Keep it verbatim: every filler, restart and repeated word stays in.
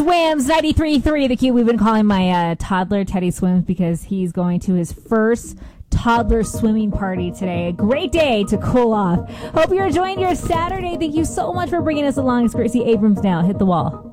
Swims ninety-three point three, the Cube. We've been calling my uh, toddler Teddy Swims because he's going to his first toddler swimming party today. A great day to cool off. Hope you're enjoying your Saturday. Thank you so much for bringing us along. It's Gracie Abrams now. Hit the wall.